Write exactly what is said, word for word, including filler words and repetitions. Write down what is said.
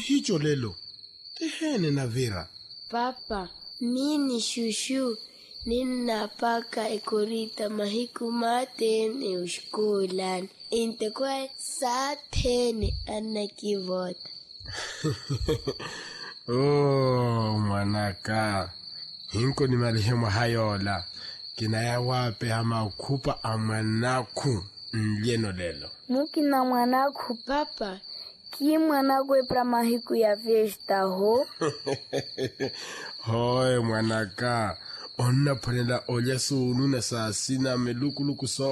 hicho lelo. Tehene na Vera. Papa, mini shushu. Nina paka ekorita mahiku matene ushkulan. Inte kwa satene anakivota. Oh, mwanaka. Hinko ni malihemu hayola. Kinaya wape hama ukupa amanaku mlieno lelo. Mukina mwanaku. Papa, ki mwanaku epra mahiku ya festa ho? Hoi mwanaka. Onna panela olya sunu na sasina melukuluku so.